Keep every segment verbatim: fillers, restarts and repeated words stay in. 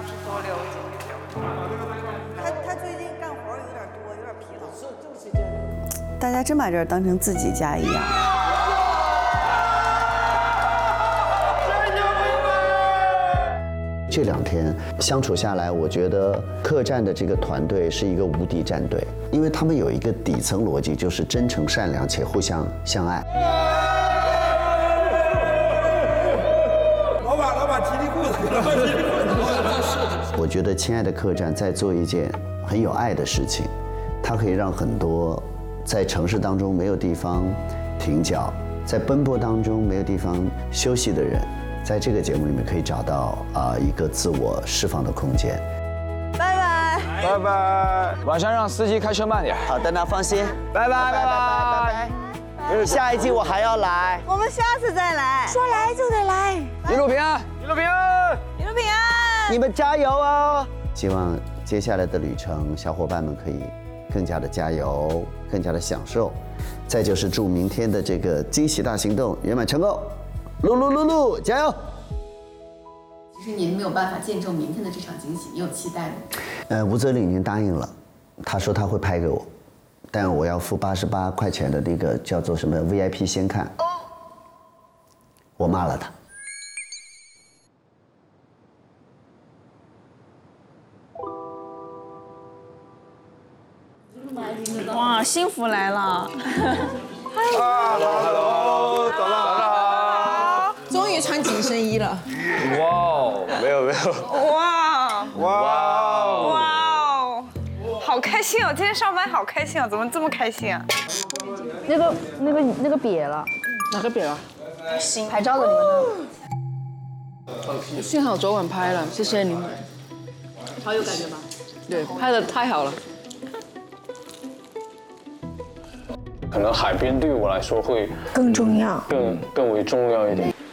是多留几天。 他他最近干活有点多，有点疲劳。是就是这样。 大家真把这儿当成自己家一样。 这两天相处下来，我觉得客栈的这个团队是一个无敌战队，因为他们有一个底层逻辑，就是真诚、善良且互相相爱。 老板，老板提提裤子，老板提提裤子。 我觉得亲爱的客栈在做一件很有爱的事情，它可以让很多在城市当中没有地方停脚，在奔波当中没有地方休息的人，在这个节目里面可以找到啊、呃、一个自我释放的空间。 拜拜， 拜拜。 晚上让司机开车慢点。 好的呢，放心。 拜拜拜拜拜拜。下一季我还要来， 我们下次再来。 说来就得来， 一路平安， 一路平安， 一路平安。 你们加油哦！希望接下来的旅程，小伙伴们可以更加的加油，更加的享受。再就是祝明天的这个惊喜大行动圆满成功。露露露露，加油！ 其实您没有办法见证明天的这场惊喜，你有期待吗？ 呃，吴泽林已经答应了，他说他会拍给我，但我要付八十八块钱的那个叫做什么 V I P 先看。我骂了他。 哇，幸福来了！ 啊 ，hello， 早上好。 终于穿紧身衣了。 哇哦，没有没有。 哇哇哇，好开心哦！今天上班好开心啊！怎么这么开心啊？ 那个那个那个瘪了，哪个瘪了？ 行， 拍照的你们呢？幸好昨晚拍了，谢谢你们。 好有感觉吧？ 对，拍的太好了。 可能海边对我来说会更重要， 更更为重要一点。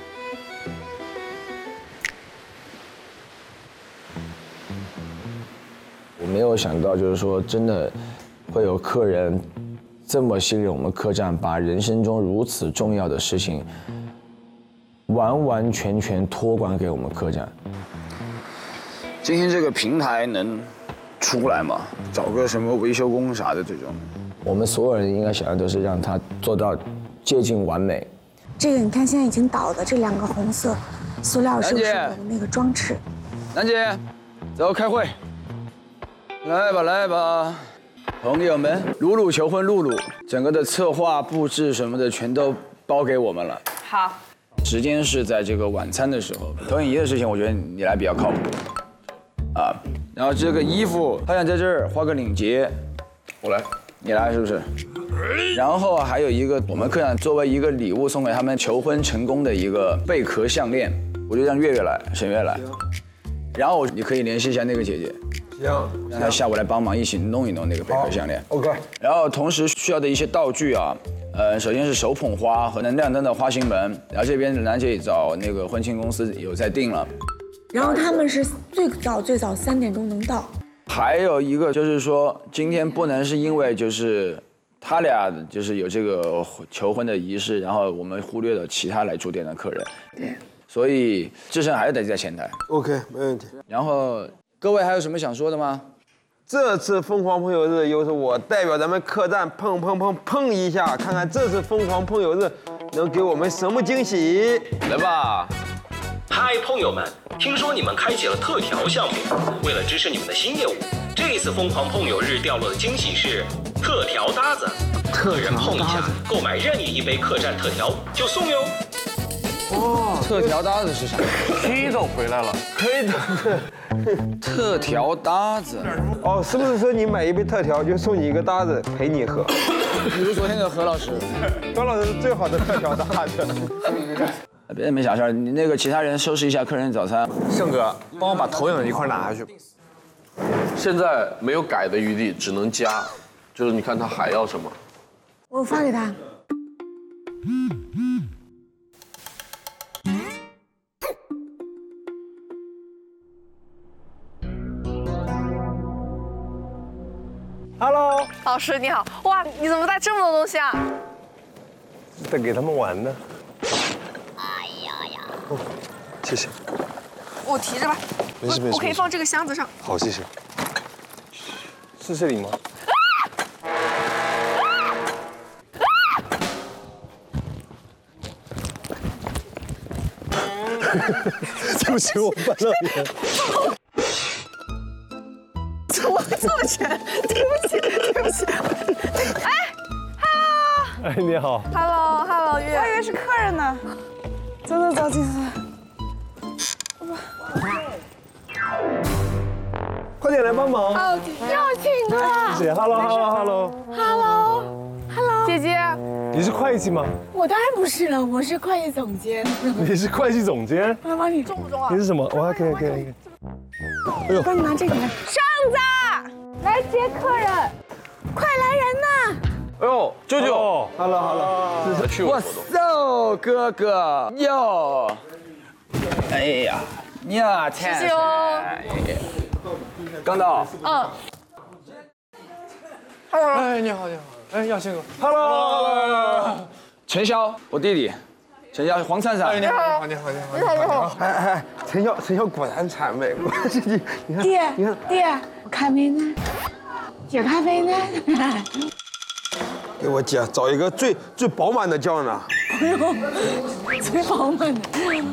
我没有想到，就是说真的会有客人这么信任我们客栈，把人生中如此重要的事情完完全全托管给我们客栈。 今天这个平台能出来吗？找个什么维修工啥的这种。 我们所有人应该想的都是让它做到接近完美。 这个你看现在已经倒的这两个红色塑料是不是我的那个装饰？ 楠姐，走开会。来吧来吧，朋友们，露露求婚露露，整个的策划布置什么的全都包给我们了。 好。 时间是在这个晚餐的时候，投影仪的事情我觉得你来比较靠谱。啊，然后这个衣服他想在这儿画个领结，我来。你来是不是？然后还有一个，我们客栈作为一个礼物送给他们求婚成功的一个贝壳项链，我就让月月来，沈月来。然后你可以联系一下那个姐姐， 行， 让她下午来帮忙一起弄一弄那个贝壳项链。 OK。 然后同时需要的一些道具啊，呃，首先是手捧花和能亮灯的花心门，然后这边楠姐找那个婚庆公司有在定了。 然后他们是最早最早三点钟能到。 还有一个就是说，今天不能是因为就是他俩就是有这个求婚的仪式，然后我们忽略了其他来住店的客人。 对。 所以志胜还是得在前台。 OK， 没问题。 然后各位还有什么想说的吗？ 这次疯狂碰友日又是我代表咱们客栈碰碰碰碰一下，看看这次疯狂碰友日能给我们什么惊喜。 来吧。嗨，碰友们！听说你们开启了特调项目，为了支持你们的新业务，这一次疯狂碰友日掉落的惊喜是特调搭子，客人碰一下，购买任意一杯客栈特调就送哟。 哦，特调搭子是啥？ K 总回来了， 可以的。 特调搭子。 哦，是不是说你买一杯特调就送你一个搭子陪你喝？ 比如昨天的何老师， 何老师是最好的特调搭子。 别的没啥事儿，你那个其他人收拾一下客人早餐。 盛哥，帮我把投影一块拿下去。现在没有改的余地，只能加，就是你看他还要什么。 我发给他。 Hello， 老师你好，哇，你怎么带这么多东西啊？ 带给他们玩的。哎呀呀！哦，谢谢。 我提着吧。 没事没事。 我可以放这个箱子上。 好，谢谢。是这里吗？对不起，我绊到你了。 怎么会这么沉？对不起，对不起。哎 ，Hello。 哎，你好。 Hello，Hello， 月。 我以为是客人呢。走走走，进去。 快点来帮忙。 哦，又请了。 姐 ，Hello，Hello，Hello。Hello，Hello。 姐姐， 你是会计吗？ 我当然不是了，我是会计总监。 你是会计总监？ 我来帮你，重不重啊？ 你是什么？我还可以，可以，可以。 哎呦，帮你拿这个来。 上子， 来接客人，快来人呐！ 哎呦，舅舅 ，Hello，Hello， 这是去我操，哥哥哟！哎呀，呀，谢谢哦。 刚到。 嗯。 哎，你好，你好。哎，耀庆哥 ，Hello， 陈潇，我弟弟，陈潇，黄灿灿。 你好，你好，你好，你好，你好。哎哎，陈潇，陈潇果然谄媚。你你看， 爹， 你看， 爹，咖啡呢？姐，咖啡呢？ 给我姐找一个最最饱满的酱呢。 不用，最饱满的。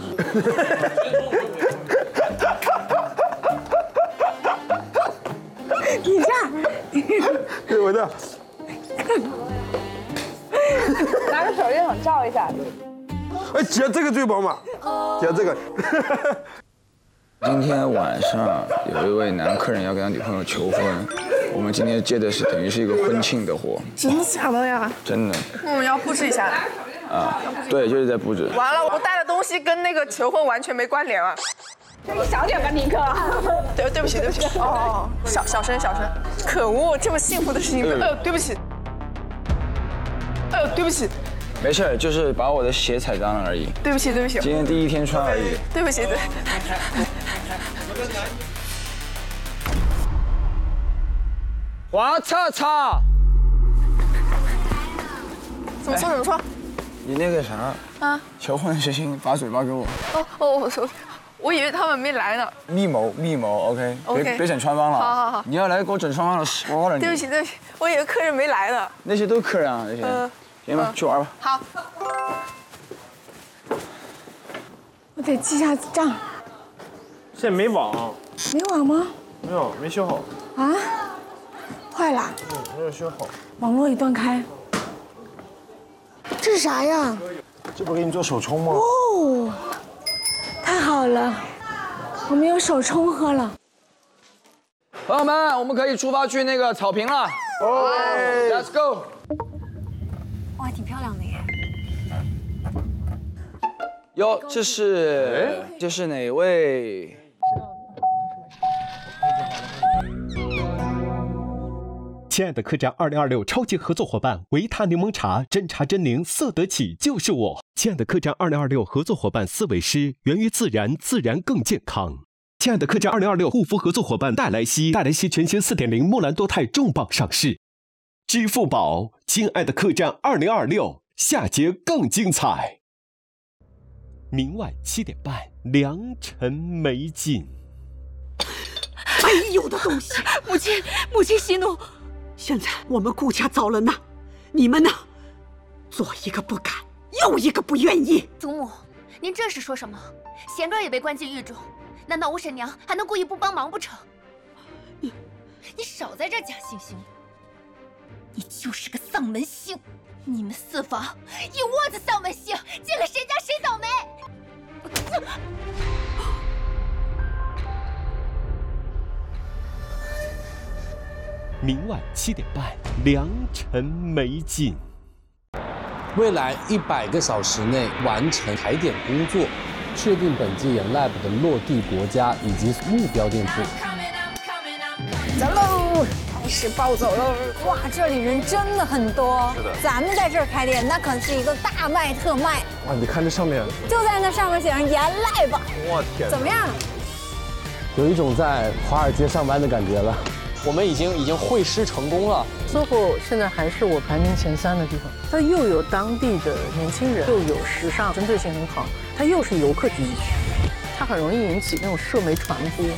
你这样， 对，我这。 拿个手电筒照一下。 哎，姐，这个最饱满。姐，这个。 今天晚上有一位男客人要跟他女朋友求婚，我们今天接的是等于是一个婚庆的活。 真的假的呀？ 真的。 那我们要布置一下。 啊，对，就是在布置。 完了，我带的东西跟那个求婚完全没关联啊。 你小点吧，尼克。 对，对不起，对不起。哦，小小声，小声。可恶，这么幸福的事情，呃，对不起。呃，对不起。 没事，就是把我的鞋踩脏了而已。 对不起，对不起。 今天第一天穿而已。 对不起，对。 黄叉叉。 怎么说？怎么说？ 你那个啥啊？ 求婚的事情，把嘴巴给我。 哦哦，我说，我以为他们没来呢。 密谋，密谋 ，OK， 别别整穿帮了。 好好好。 你要来给我整穿帮了，说了你。 对不起，对不起，我以为客人没来呢。 那些都是客人啊，那些。嗯。行吧，去玩吧。 好。 我得记下账。 现在没网。 没网吗？ 没有，没修好。 啊？坏了。 嗯，没有修好。 网络已断开。这是啥呀？ 这不给你做手冲吗？ 哦，太好了，我们有手冲喝了。 朋友们，我们可以出发去那个草坪了。哦 ，Let's go。 哇，挺漂亮的耶。 哟，这是这是哪位？ 亲爱的客栈二零二六超级合作伙伴维他柠檬茶，真茶真柠，色得起就是我。亲爱的客栈二零二六合作伙伴思维诗，源于自然，自然更健康。亲爱的客栈二零二六护肤合作伙伴黛莱西，黛莱西全新 四点零 莫兰多肽重磅上市。支付宝，亲爱的客栈二零二六，下节更精彩。明晚七点半，良辰美景。 哎呦的东西！母亲，母亲息怒。现在我们顾家遭了难，你们呢？左一个不敢，右一个不愿意。 祖母，您这是说什么？贤庄也被关进狱中，难道我沈娘还能故意不帮忙不成？你，你少在这假惺惺！你就是个丧门星！你们四房一窝子丧门星，见了谁家谁倒霉！ 明晚七点半，良辰美景。 未来一百个小时内完成踩点工作，确定本季研 Lab 的落地国家以及目标店铺。 走喽，开始暴走喽！哇，这里人真的很多。 是的， 咱们在这儿开店，那可是一个大卖特卖。 哇，你看这上面， 就在那上面写上研 Lab。 我天， 怎么样？ 有一种在华尔街上班的感觉了。 我们已经已经会师成功了。 S O H O 现在还是我排名前三的地方，它又有当地的年轻人，又有时尚，针对性很好，它又是游客聚集区。 它很容易引起那种社媒传播。